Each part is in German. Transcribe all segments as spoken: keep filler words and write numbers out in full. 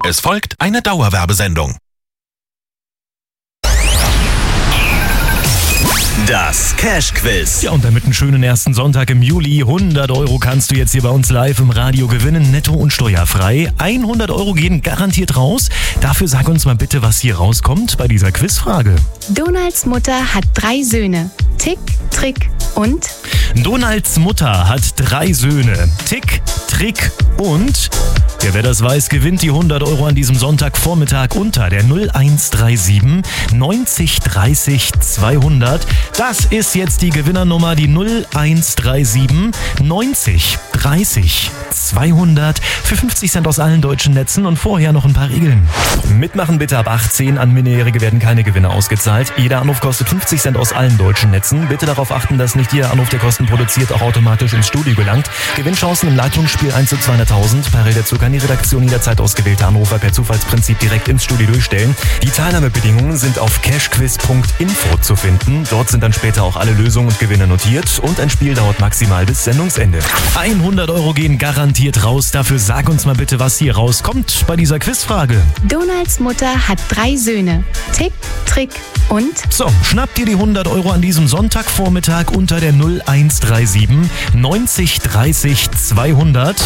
Es folgt eine Dauerwerbesendung. Das Cash-Quiz. Ja, und damit einen schönen ersten Sonntag im Juli. hundert Euro kannst du jetzt hier bei uns live im Radio gewinnen, netto und steuerfrei. hundert Euro gehen garantiert raus. Dafür sag uns mal bitte, was hier rauskommt bei dieser Quizfrage. Donalds Mutter hat drei Söhne. Tick, Trick und? Donalds Mutter hat drei Söhne. Tick, Trick und? Ja, wer das weiß, gewinnt die hundert Euro an diesem Sonntagvormittag unter der null eins drei sieben neunzig dreißig zweihundert. Das ist jetzt die Gewinnernummer, die null eins drei sieben neunzig dreißig zweihundert für fünfzig Cent aus allen deutschen Netzen und vorher noch ein paar Regeln. Mitmachen bitte ab achtzehn, an Minderjährige werden keine Gewinne ausgezahlt. Jeder Anruf kostet fünfzig Cent aus allen deutschen Netzen. Bitte darauf achten, dass nicht jeder Anruf, der Kosten produziert, auch automatisch ins Studio gelangt. Gewinnchancen im Leitungsspiel eins zu zweihunderttausend. Parallel dazu kann die Redaktion jederzeit ausgewählte Anrufer per Zufallsprinzip direkt ins Studio durchstellen. Die Teilnahmebedingungen sind auf cashquiz punkt info zu finden. Dort sind dann später auch alle Lösungen und Gewinne notiert und ein Spiel dauert maximal bis Sendungsende. hundert Euro gehen garantiert raus. Dafür sag uns mal bitte, was hier rauskommt bei dieser Quizfrage. Donalds Mutter hat drei Söhne. Tick, Trick und? So, schnapp dir die hundert Euro an diesem Sonntagvormittag unter der null eins drei sieben neunzig dreißig zweihundert.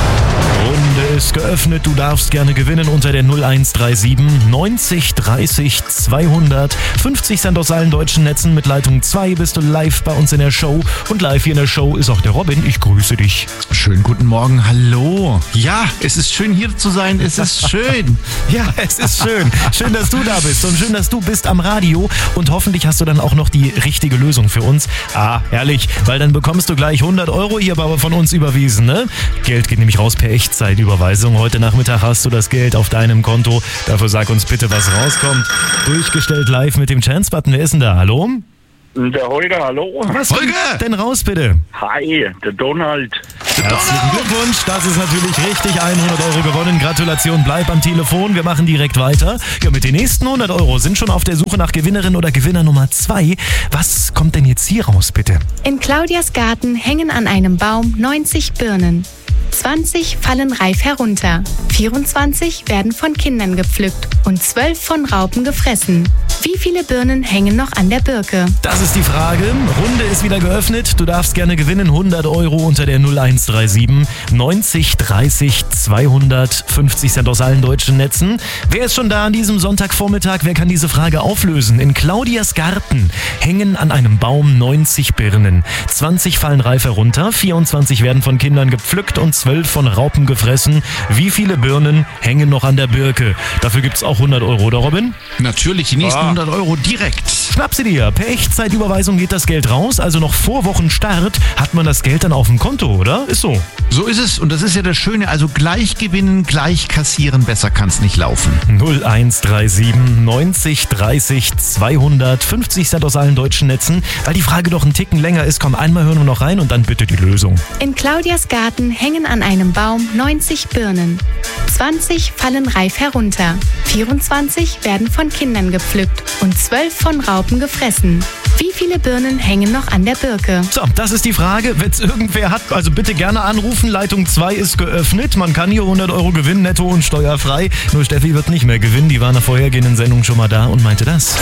Runde ist geöffnet, du darfst gerne gewinnen unter der null eins drei sieben neunzig dreißig zweihundert. fünfzig Cent aus allen deutschen Netzen. Mit Leitung zwei bist du live bei uns in der Show. Und live hier in der Show ist auch der Robin. Ich grüße dich. Schönen guten Morgen, hallo. Ja, es ist schön hier zu sein, es ist schön. Ja, es ist schön. Schön, dass du da bist und schön, dass du bist am Radio. Und hoffentlich hast du dann auch noch die richtige Lösung für uns. Ah, herrlich, weil dann bekommst du gleich hundert Euro hier aber von uns überwiesen, ne? Geld geht nämlich raus per Echtzeitüberweisung. Heute Nachmittag hast du das Geld auf deinem Konto. Dafür sag uns bitte, was rauskommt. Durchgestellt live mit dem Chance-Button. Wer ist denn da? Hallo? Der Holger, hallo. Was Holger! kommt denn raus, bitte? Hi, der Donald. Herzlichen Glückwunsch, das ist natürlich richtig. hundert Euro gewonnen. Gratulation, bleib am Telefon. Wir machen direkt weiter. Ja, mit den nächsten hundert Euro sind schon auf der Suche nach Gewinnerin oder Gewinner Nummer zwei. Was kommt denn jetzt hier raus, bitte? In Claudias Garten hängen an einem Baum neunzig Birnen. zwanzig fallen reif herunter, vierundzwanzig werden von Kindern gepflückt und zwölf von Raupen gefressen. Wie viele Birnen hängen noch an der Birke? Das ist die Frage. Runde ist wieder geöffnet. Du darfst gerne gewinnen. hundert Euro unter der null eins drei sieben neunzig dreißig zweihundert. fünfzig Cent aus allen deutschen Netzen. Wer ist schon da an diesem Sonntagvormittag? Wer kann diese Frage auflösen? In Claudias Garten hängen an einem Baum neunzig Birnen. zwanzig fallen reif herunter, vierundzwanzig werden von Kindern gepflückt und zwölf von Raupen gefressen. Wie viele Birnen hängen noch an der Birke? Dafür gibt's auch hundert Euro, oder Robin? Natürlich, die nächsten hundert Euro direkt. Schnapp sie dir. Per Echtzeitüberweisung geht das Geld raus. Also noch vor Wochenstart hat man das Geld dann auf dem Konto, oder? Ist so. So ist es und das ist ja das Schöne, also gleich gewinnen, gleich kassieren, besser kann's nicht laufen. null eins drei sieben neunzig dreißig zweihundert. fünfzig Cent aus allen deutschen Netzen. Weil die Frage doch einen Ticken länger ist, komm, einmal hören wir noch rein und dann bitte die Lösung. In Claudias Garten hängen an einem Baum neunzig Birnen. zwanzig fallen reif herunter, vierundzwanzig werden von Kindern gepflückt und zwölf von Raupen gefressen. Wie viele Birnen hängen noch an der Birke? So, das ist die Frage. Wenn es irgendwer hat, also bitte gerne anrufen. Leitung zwei ist geöffnet. Man kann hier hundert Euro gewinnen, netto und steuerfrei. Nur Steffi wird nicht mehr gewinnen. Die war in der vorhergehenden Sendung schon mal da und meinte das.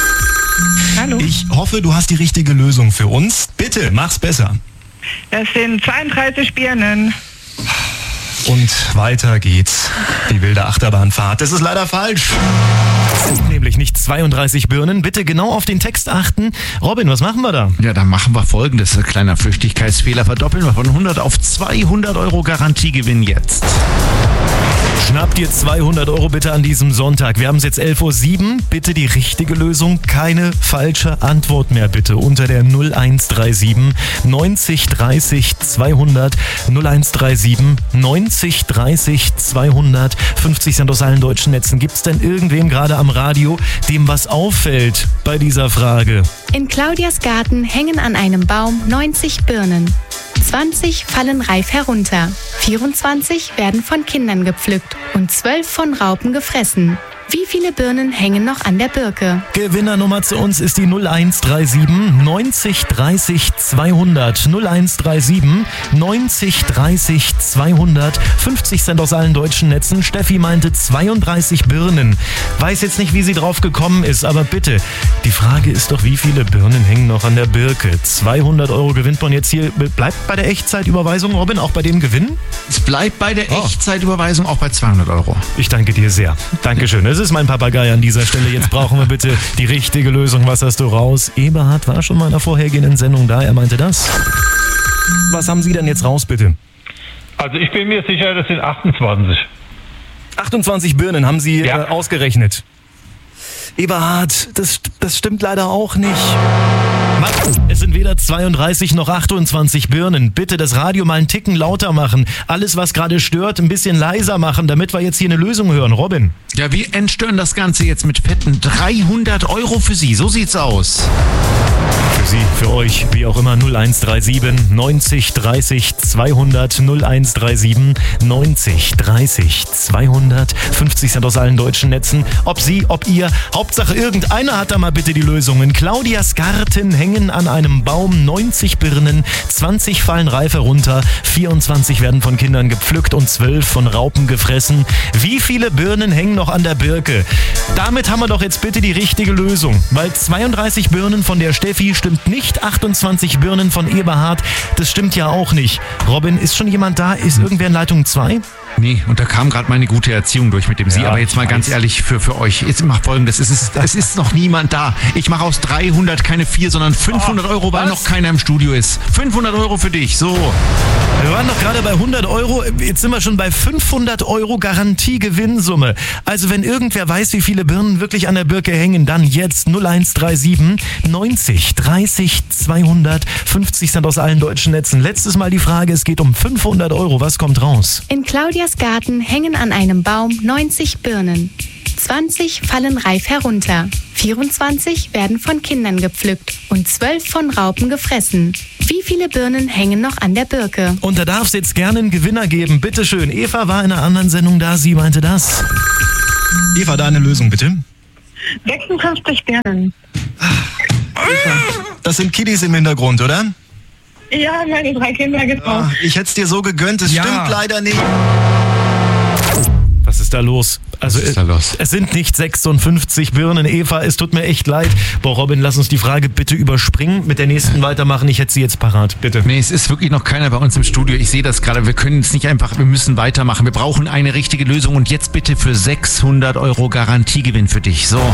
Hallo. Ich hoffe, du hast die richtige Lösung für uns. Bitte, mach's besser. Das sind zweiunddreißig Birnen. Und weiter geht's. Die wilde Achterbahnfahrt. Das ist leider falsch. Es sind nämlich nicht zweiunddreißig Birnen. Bitte genau auf den Text achten. Robin, was machen wir da? Ja, dann machen wir Folgendes. Ein kleiner Flüchtigkeitsfehler. Verdoppeln wir von hundert auf zweihundert Euro Garantiegewinn jetzt. Schnapp dir zweihundert Euro bitte an diesem Sonntag. Wir haben es jetzt elf Uhr sieben. Bitte die richtige Lösung. Keine falsche Antwort mehr bitte. Unter der null eins drei sieben neunzig dreißig zweihundert. null eins drei sieben neunzig dreißig zweihundert. fünfzig Cent aus allen deutschen Netzen. Gibt es denn irgendwem gerade am Radio, dem was auffällt bei dieser Frage? In Claudias Garten hängen an einem Baum neunzig Birnen. zwanzig fallen reif herunter, vierundzwanzig werden von Kindern gepflückt und zwölf von Raupen gefressen. Wie viele Birnen hängen noch an der Birke? Gewinnernummer zu uns ist die null eins drei sieben neunzig dreißig zweihundert. null eins drei sieben neunzig dreißig zweihundert. fünfzig Cent aus allen deutschen Netzen. Steffi meinte zweiunddreißig Birnen. Weiß jetzt nicht, wie sie drauf gekommen ist, aber bitte, die Frage ist doch, wie viele Birnen hängen noch an der Birke? zweihundert Euro gewinnt man jetzt hier. Bleibt bei der Echtzeitüberweisung, Robin, auch bei dem Gewinn? Es bleibt bei der Oh. Echtzeitüberweisung auch bei zweihundert Euro. Ich danke dir sehr. Dankeschön. Das ist mein Papagei an dieser Stelle. Jetzt brauchen wir bitte die richtige Lösung. Was hast du raus? Eberhard war schon mal in der vorhergehenden Sendung da. Er meinte das. Was haben Sie denn jetzt raus, bitte? Also ich bin mir sicher, das sind achtundzwanzig. achtundzwanzig Birnen haben Sie Ja. äh, ausgerechnet. Eberhard, das, das stimmt leider auch nicht. Mann, es sind weder zweiunddreißig noch achtundzwanzig Birnen. Bitte das Radio mal einen Ticken lauter machen. Alles, was gerade stört, ein bisschen leiser machen, damit wir jetzt hier eine Lösung hören. Robin. Ja, wir entstören das Ganze jetzt mit fetten dreihundert Euro für Sie. So sieht's aus. Für Sie, für euch, wie auch immer, null eins drei sieben neunzig dreißig zweihundert, null eins drei sieben neunzig dreißig zweihundert, fünfzig Cent aus allen deutschen Netzen. Ob Sie, ob ihr, Hauptsache irgendeiner hat da mal bitte die Lösung. In Claudias Garten hängen an einem Baum neunzig Birnen, zwanzig fallen reif herunter, vierundzwanzig werden von Kindern gepflückt und zwölf von Raupen gefressen. Wie viele Birnen hängen noch an der Birke? Damit haben wir doch jetzt bitte die richtige Lösung, weil zweiunddreißig Birnen von der Steffi stimmt nicht, achtundzwanzig Birnen von Eberhard, das stimmt ja auch nicht. Robin, ist schon jemand da? Ist irgendwer in Leitung zwei? Nee, und da kam gerade meine gute Erziehung durch mit dem Sie. Ja, Aber jetzt mal ich ganz weiß. ehrlich für, für euch. Jetzt macht Folgendes. Es ist, es ist noch niemand da. Ich mache aus dreihundert keine vier, sondern fünfhundert Euro, weil was? noch keiner im Studio ist. fünfhundert Euro für dich. So. Wir waren doch gerade bei hundert Euro, jetzt sind wir schon bei fünfhundert Euro Garantie-Gewinnsumme. Also wenn irgendwer weiß, wie viele Birnen wirklich an der Birke hängen, dann jetzt null eins drei sieben neunzig dreißig zweihundert, fünfzig Cent aus allen deutschen Netzen. Letztes Mal die Frage, es geht um fünfhundert Euro, was kommt raus? In Claudias Garten hängen an einem Baum neunzig Birnen. zwanzig fallen reif herunter. vierundzwanzig werden von Kindern gepflückt und zwölf von Raupen gefressen. Wie viele Birnen hängen noch an der Birke? Und da darf es jetzt gerne einen Gewinner geben. Bitte schön. Eva war in einer anderen Sendung da, sie meinte das. Eva, deine Lösung bitte. sechsundfünfzig Birnen. Das sind Kiddies im Hintergrund, oder? Ja, meine drei Kinder getroffen. Ich hätte es dir so gegönnt, es Ja. stimmt leider nicht. Was ist da los? Also Was ist da los? es sind nicht sechsundfünfzig Birnen, Eva, es tut mir echt leid. Boah, Robin, lass uns die Frage bitte überspringen, mit der nächsten weitermachen. Ich hätte sie jetzt parat, bitte. Nee, es ist wirklich noch keiner bei uns im Studio. Ich sehe das gerade. Wir können es nicht einfach, wir müssen weitermachen. Wir brauchen eine richtige Lösung und jetzt bitte für sechshundert Euro Garantiegewinn für dich. So.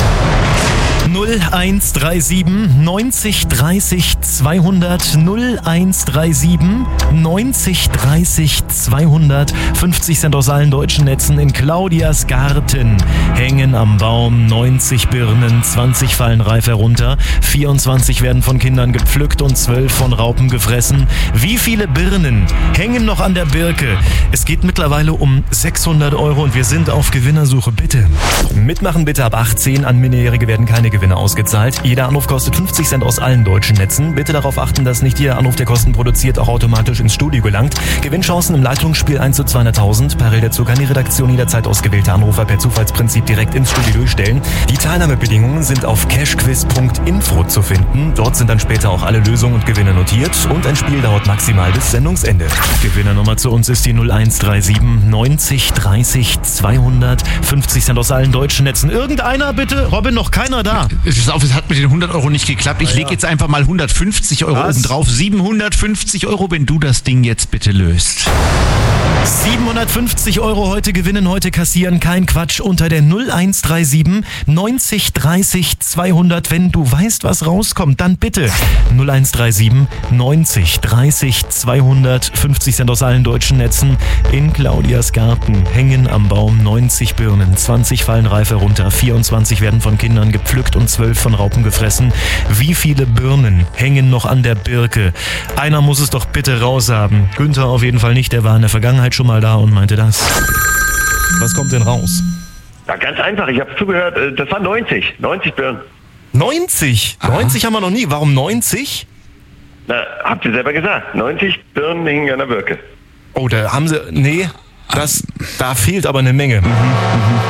null eins drei sieben neunzig dreißig zweihundert, null eins drei sieben neunzig dreißig zweihundert, fünfzig Cent aus allen deutschen Netzen. In Claudias Garten hängen am Baum neunzig Birnen, zwanzig fallen reif herunter, vierundzwanzig werden von Kindern gepflückt und zwölf von Raupen gefressen. Wie viele Birnen hängen noch an der Birke? Es geht mittlerweile um sechshundert Euro und wir sind auf Gewinnersuche. Bitte mitmachen, bitte ab achtzehn. An Minderjährige werden keine Gewinne ausgezahlt. Jeder Anruf kostet fünfzig Cent aus allen deutschen Netzen. Bitte darauf achten, dass nicht jeder Anruf, der Kosten produziert, auch automatisch ins Studio gelangt. Gewinnchancen im Leitungsspiel eins zu zweihunderttausend. Parallel dazu kann die Redaktion jederzeit ausgewählte Anrufer per Zufallsprinzip direkt ins Studio durchstellen. Die Teilnahmebedingungen sind auf cashquiz punkt info zu finden. Dort sind dann später auch alle Lösungen und Gewinne notiert und ein Spiel dauert maximal bis Sendungsende. Gewinnernummer zu uns ist die null eins drei sieben neunzig dreißig zweihundert, fünfzig Cent aus allen deutschen Netzen. Irgendeiner bitte? Robin, noch keiner da. Es ist auf, es hat mit den hundert Euro nicht geklappt. Ich lege jetzt einfach mal hundertfünfzig Euro Was? oben drauf. siebenhundertfünfzig Euro, wenn du das Ding jetzt bitte löst. siebenhundertfünfzig Euro heute gewinnen, heute kassieren. Kein Quatsch. Unter der null eins drei sieben neunzig dreißig zweihundert. Wenn du weißt, was rauskommt, dann bitte null eins drei sieben neunzig dreißig zweihundert. fünfzig Cent aus allen deutschen Netzen. In Claudias Garten hängen am Baum neunzig Birnen. zwanzig fallen reif herunter. vierundzwanzig werden von Kindern gepflückt und zwölf von Raupen gefressen. Wie viele Birnen hängen noch an der Birke? Einer muss es doch bitte raushaben. Günther auf jeden Fall nicht. Der war in der Vergangenheit schon mal da und meinte das. Was kommt denn raus? Ja, ganz einfach, ich habe zugehört, äh, das war neunzig. neunzig Birnen. neunzig? neunzig haben wir noch nie. Warum neunzig? Na, habt ihr selber gesagt. neunzig Birnen hingen an der Birke. Oh, da haben sie... Nee, das, da fehlt aber eine Menge. Mhm, mhm.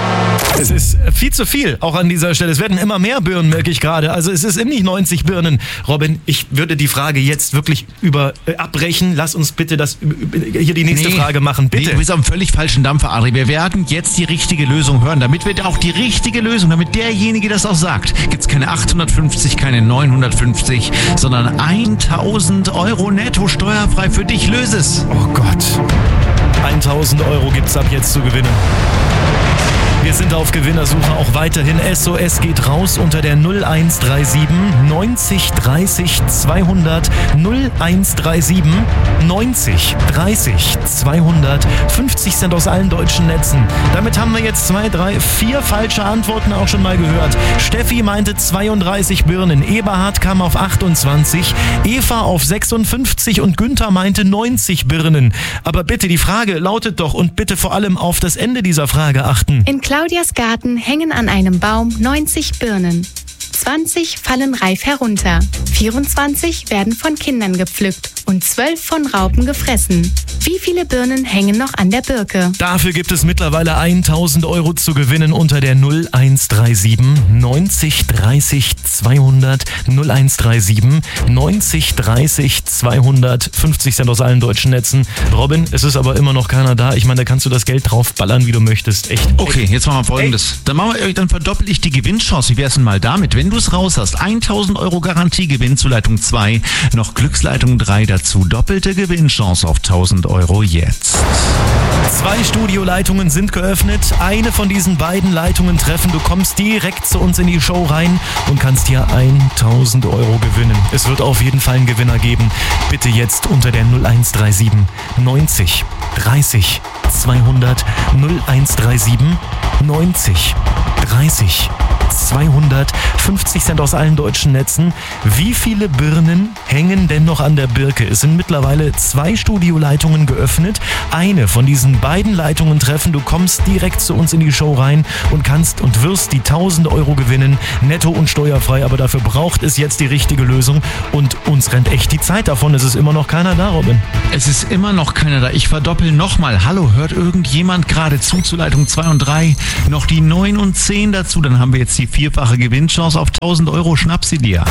Es ist viel zu viel, auch an dieser Stelle. Es werden immer mehr Birnen, merke ich gerade. Also es ist eben nicht neunzig Birnen. Robin, ich würde die Frage jetzt wirklich über äh, abbrechen. Lass uns bitte das äh, hier die nächste Nee. Frage machen. Bitte. Nee, du bist auf einem völlig falschen Dampfer, Adri. Wir werden jetzt die richtige Lösung hören. Damit wir auch die richtige Lösung, damit derjenige das auch sagt, gibt es keine achthundertfünfzig, keine neunhundertfünfzig, sondern tausend Euro netto steuerfrei für dich. Löse es. Oh Gott. tausend Euro gibt's ab jetzt zu gewinnen. Wir sind auf Gewinnersuche auch weiterhin. S O S geht raus unter der null eins drei sieben neunzig dreißig zweihundert null eins drei sieben neunzig dreißig zweihundert. fünfzig Cent aus allen deutschen Netzen. Damit haben wir jetzt zwei, drei, vier falsche Antworten auch schon mal gehört. Steffi meinte zweiunddreißig Birnen, Eberhard kam auf achtundzwanzig, Eva auf sechsundfünfzig und Günther meinte neunzig Birnen. Aber bitte, die Frage lautet doch, und bitte vor allem auf das Ende dieser Frage achten. In Claudias Garten hängen an einem Baum neunzig Birnen. zwanzig fallen reif herunter, vierundzwanzig werden von Kindern gepflückt und zwölf von Raupen gefressen. Wie viele Birnen hängen noch an der Birke? Dafür gibt es mittlerweile tausend Euro zu gewinnen unter der null eins drei sieben neunzig dreißig zweihundert null eins drei sieben neunzig dreißig zweihundert. fünfzig Cent aus allen deutschen Netzen. Robin, es ist aber immer noch keiner da. Ich meine, da kannst du das Geld drauf ballern, wie du möchtest. Echt. Okay, jetzt machen wir Folgendes. Dann, machen wir, dann verdoppel ich die Gewinnchance. Wie wär's denn mal damit? Wenn du es raus hast, tausend Euro Garantiegewinn zu Leitung zwei, noch Glücksleitung drei dazu. Doppelte Gewinnchance auf tausend Euro jetzt. Zwei Studioleitungen sind geöffnet. Eine von diesen beiden Leitungen treffen. Du kommst direkt zu uns in die Show rein und kannst hier tausend Euro gewinnen. Es wird auf jeden Fall einen Gewinner geben. Bitte jetzt unter der null eins drei sieben neunzig dreißig zweihundert null eins drei sieben neunzig dreißig zweihundert. fünfzig Cent aus allen deutschen Netzen. Wie viele Birnen hängen denn noch an der Birke? Es sind mittlerweile zwei Studioleitungen geöffnet. Eine von diesen beiden Leitungen treffen. Du kommst direkt zu uns in die Show rein und kannst und wirst die tausend Euro gewinnen. Netto und steuerfrei. Aber dafür braucht es jetzt die richtige Lösung. Und uns rennt echt die Zeit davon. Es ist immer noch keiner da, Robin. Es ist immer noch keiner da. Ich verdoppel nochmal. Hallo, hört irgendjemand gerade zu zu Leitung zwei und drei? Noch die neun und zehn dazu. Dann haben wir jetzt die vierfache Gewinnchance auf tausend Euro. Schnapp sie dir.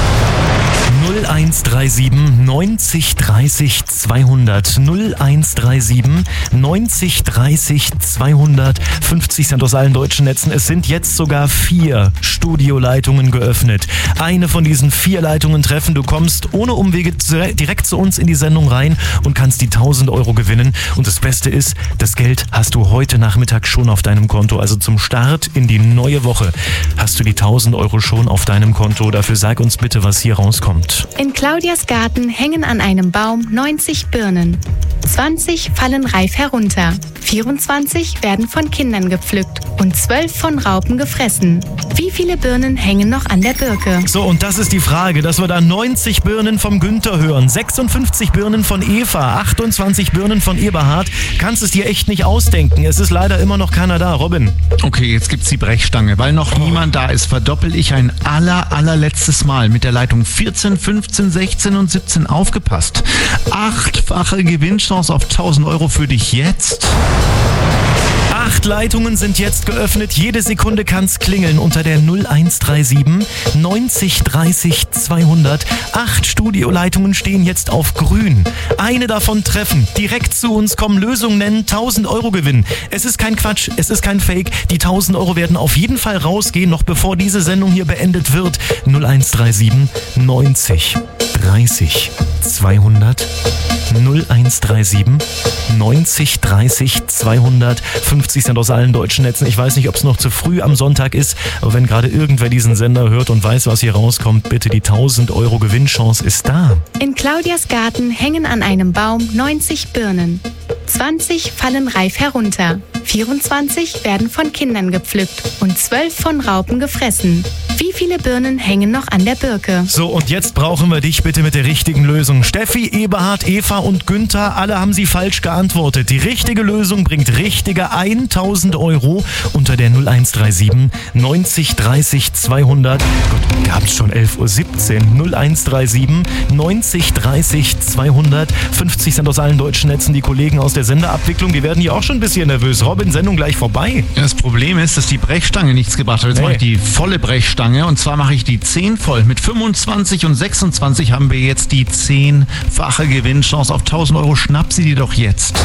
null eins drei sieben neunzig dreißig zweihundert null eins drei sieben neunzig dreißig zweihundert. fünfzig Cent aus allen deutschen Netzen. Es sind jetzt sogar vier Studioleitungen geöffnet. Eine von diesen vier Leitungen treffen. Du kommst ohne Umwege direkt zu uns in die Sendung rein und kannst die tausend Euro gewinnen. Und das Beste ist, das Geld hast du heute Nachmittag schon auf deinem Konto. Also zum Start in die neue Woche hast du die tausend Euro schon auf deinem Konto. Dafür sag uns bitte, was hier rauskommt. In Claudias Garten hängen an einem Baum neunzig Birnen. zwanzig fallen reif herunter, vierundzwanzig werden von Kindern gepflückt und zwölf von Raupen gefressen. Wie viele Birnen hängen noch an der Birke? So, und das ist die Frage, dass wir da neunzig Birnen vom Günther hören, sechsundfünfzig Birnen von Eva, achtundzwanzig Birnen von Eberhard. Kannst es dir echt nicht ausdenken. Es ist leider immer noch keiner da, Robin. Okay, jetzt gibt's die Brechstange. Weil noch niemand da ist, verdoppel ich ein aller, allerletztes Mal mit der Leitung vierzehn, fünfzehn, sechzehn und siebzehn. Aufgepasst. Achtfache Gewinnchance auf tausend Euro für dich jetzt. Acht Leitungen sind jetzt geöffnet. Jede Sekunde kann's klingeln unter der null eins drei sieben neunzig dreißig zweihundert. Acht Studioleitungen stehen jetzt auf grün. Eine davon treffen. Direkt zu uns kommen, Lösung nennen, tausend Euro gewinnen. Es ist kein Quatsch, es ist kein Fake. Die tausend Euro werden auf jeden Fall rausgehen, noch bevor diese Sendung hier beendet wird. null eins drei sieben neunzig dreißig zweihundert. null eins drei sieben neunzig dreißig zweihundert. fünfzig Cent aus allen deutschen Netzen. Ich weiß nicht, ob es noch zu früh am Sonntag ist, aber wenn gerade irgendwer diesen Sender hört und weiß, was hier rauskommt, bitte, die tausend Euro Gewinnchance ist da. In Claudias Garten hängen an einem Baum neunzig Birnen. zwanzig fallen reif herunter, vierundzwanzig werden von Kindern gepflückt und zwölf von Raupen gefressen. Wie viele Birnen hängen noch an der Birke? So, und jetzt brauchen wir dich bitte mit der richtigen Lösung. Steffi, Eberhard, Eva und Günther, alle haben sie falsch geantwortet. Die richtige Lösung bringt richtige tausend Euro unter der null eins drei sieben neunzig dreißig zweihundert. Gott, ihr habt schon elf Uhr siebzehn. null eins drei sieben neunzig dreißig zweihundert. fünfzig Cent aus allen deutschen Netzen. Die Kollegen aus der Senderabwicklung, die werden hier auch schon ein bisschen nervös. Robin, Sendung gleich vorbei. Das Problem ist, dass die Brechstange nichts gebracht hat. Jetzt Nee. mache ich die volle Brechstange und zwar mache ich die zehn voll. Mit fünfundzwanzig und sechsundzwanzig haben wir jetzt die zehnfache Gewinnchance auf tausend Euro. Schnapp sie dir doch jetzt.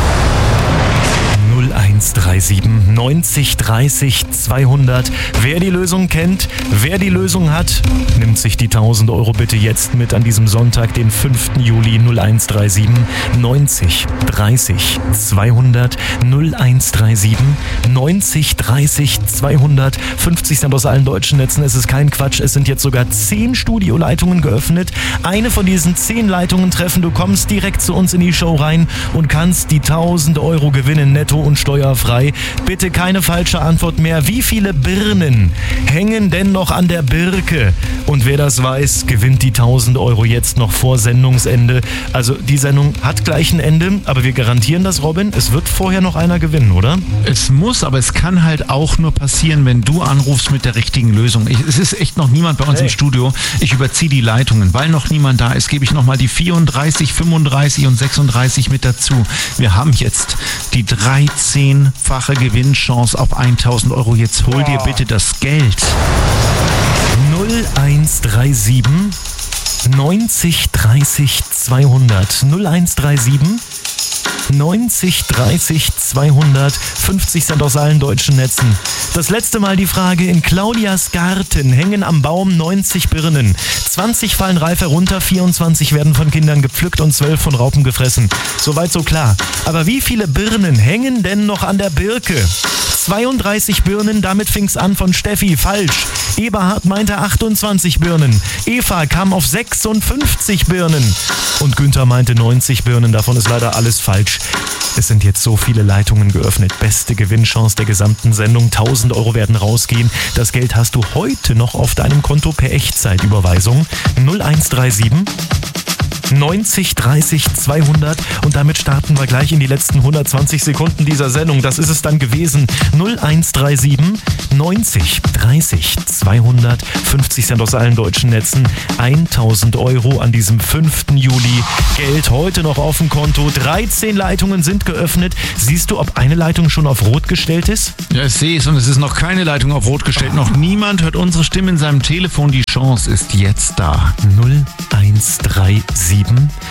null eins drei sieben neunzig dreißig zweihundert. Wer die Lösung kennt, wer die Lösung hat, nimmt sich die tausend Euro bitte jetzt mit an diesem Sonntag, den fünften Juli. null eins drei sieben neunzig dreißig zweihundert. null eins drei sieben neunzig dreißig zweihundert. fünfzig Cent aus allen deutschen Netzen. Es ist kein Quatsch. Es sind jetzt sogar zehn Studioleitungen geöffnet. Eine von diesen zehn Leitungen treffen. Du kommst direkt zu uns in die Show rein und kannst die tausend Euro gewinnen, netto und steuerfrei. Bitte keine falsche Antwort mehr. Wie viele Birnen hängen denn noch an der Birke? Und wer das weiß, gewinnt die tausend Euro jetzt noch vor Sendungsende. Also die Sendung hat gleich ein Ende, aber wir garantieren das, Robin. Es wird vorher noch einer gewinnen, oder? Es muss, aber es kann halt auch nur passieren, wenn du anrufst mit der richtigen Lösung. Ich, es ist echt noch niemand bei uns Hey. im Studio. Ich überziehe die Leitungen. Weil noch niemand da ist, gebe ich nochmal die vierunddreißig, fünfunddreißig und sechsunddreißig mit dazu. Wir haben jetzt die dreizehnfache Gewinnchance auf tausend Euro. Jetzt hol dir bitte das Geld. null eins drei sieben neunzig dreißig zweihundert. null eins drei sieben neunzig dreißig zweihundert. fünfzig Cent aus allen deutschen Netzen. Das letzte Mal die Frage: In Claudias Garten hängen am Baum neunzig Birnen. zwanzig fallen reif herunter, vierundzwanzig werden von Kindern gepflückt und zwölf von Raupen gefressen. Soweit so klar. Aber wie viele Birnen hängen denn noch an der Birke? zweiunddreißig Birnen, damit fing's an von Steffi. Falsch. Eberhard meinte achtundzwanzig Birnen. Eva kam auf sechsundfünfzig Birnen. Und Günther meinte neunzig Birnen. Davon ist leider alles falsch. Es sind jetzt so viele Leitungen geöffnet. Beste Gewinnchance der gesamten Sendung. tausend Euro werden rausgehen. Das Geld hast du heute noch auf deinem Konto per Echtzeitüberweisung. null eins drei sieben neunzig dreißig zweihundert. Und damit starten wir gleich in die letzten hundertzwanzig Sekunden dieser Sendung. Das ist es dann gewesen. null eins drei sieben neunzig dreißig zweihundert. fünfzig Cent aus allen deutschen Netzen. tausend Euro an diesem fünften Juli. Geld heute noch auf dem Konto. dreizehn Leitungen sind geöffnet. Siehst du, ob eine Leitung schon auf Rot gestellt ist? Ja, ich sehe es und es ist noch keine Leitung auf Rot gestellt. Noch niemand hört unsere Stimme in seinem Telefon. Die Chance ist jetzt da. null eins drei sieben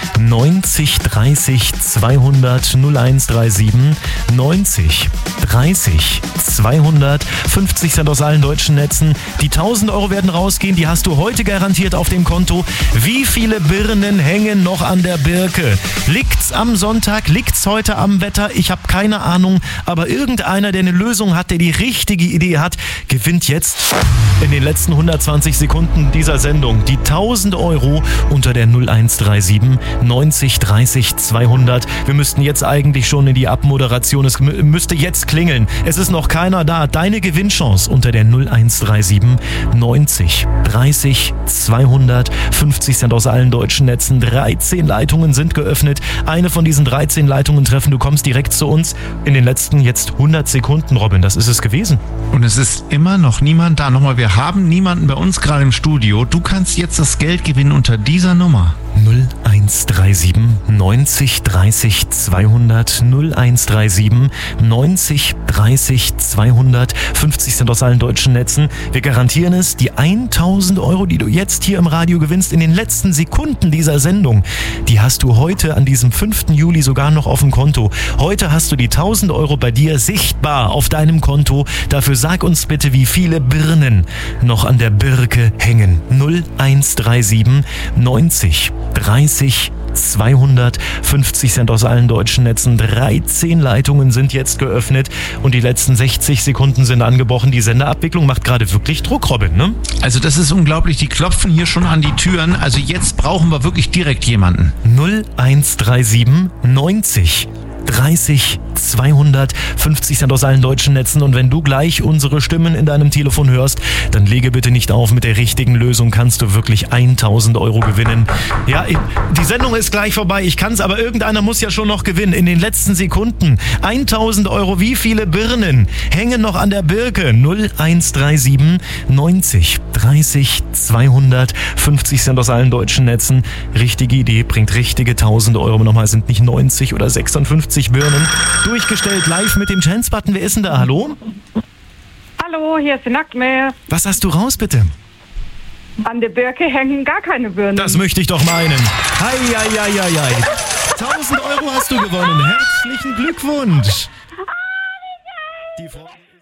neunzig dreißig zweihundert. null eins drei sieben neunzig dreißig zweihundert. fünfzig Cent aus allen deutschen Netzen. Die tausend Euro werden rausgehen. Die hast du heute garantiert auf dem Konto. Wie viele Birnen hängen noch an der Birke? Liegt's am Sonntag? Liegt's heute am Wetter? Ich habe keine Ahnung. Aber irgendeiner, der eine Lösung hat, der die richtige Idee hat, gewinnt jetzt in den letzten hundertzwanzig Sekunden dieser Sendung die tausend Euro unter der null eins drei sieben neunzig dreißig zweihundert. Wir müssten jetzt eigentlich schon in die Abmoderation. Es mü- müsste jetzt klingeln. Es ist noch keiner da. Deine Gewinnchance unter der null eins drei sieben neunzig dreißig zweihundert. fünfzig Cent aus allen deutschen Netzen. dreizehn Leitungen sind geöffnet. Eine von diesen dreizehn Leitungen treffen. Du kommst direkt zu uns in den letzten jetzt hundert Sekunden, Robin. Das ist es gewesen. Und es ist immer noch niemand da. Nochmal, wir haben niemanden bei uns gerade im Studio. Du kannst jetzt das Geld gewinnen unter dieser Nummer. null eins drei sieben neunzig dreißig zweihundert. null eins drei sieben neunzig dreißig zweihundert. fünfzig Cent aus allen deutschen Netzen. Wir garantieren es, die tausend Euro, die du jetzt hier im Radio gewinnst, in den letzten Sekunden dieser Sendung, die hast du heute an diesem fünften Juli sogar noch auf dem Konto. Heute hast du die tausend Euro bei dir sichtbar auf deinem Konto. Dafür sag uns bitte, wie viele Birnen noch an der Birke hängen. null eins drei sieben neunzig dreißig zweihundert. fünfzig Cent aus allen deutschen Netzen. dreizehn Leitungen sind jetzt geöffnet und die letzten sechzig Sekunden sind angebrochen. Die Senderabwicklung macht gerade wirklich Druck, Robin, ne? Also das ist unglaublich. Die klopfen hier schon an die Türen. Also jetzt brauchen wir wirklich direkt jemanden. null eins drei sieben neunzig dreißig zweihundert. fünfzig Cent aus allen deutschen Netzen. Und wenn du gleich unsere Stimmen in deinem Telefon hörst, dann lege bitte nicht auf. Mit der richtigen Lösung kannst du wirklich tausend Euro gewinnen. Ja, die Sendung ist gleich vorbei. Ich kann's, aber irgendeiner muss ja schon noch gewinnen. In den letzten Sekunden. tausend Euro. Wie viele Birnen hängen noch an der Birke? null eins drei sieben neunzig dreißig zweihundert. fünfzig Cent aus allen deutschen Netzen. Richtige Idee bringt richtige tausend Euro. Nochmal, sind nicht neunzig oder sechsundfünfzig Birnen. durchgestellt live mit dem Chance-Button. Wer ist denn da? Hallo? Hallo, hier ist die Nacktmeer. Was hast du raus, bitte? An der Birke hängen gar keine Birnen. Das möchte ich doch meinen. Hei, hei, hei, hei, hei. tausend Euro hast du gewonnen. Herzlichen Glückwunsch. Die Freude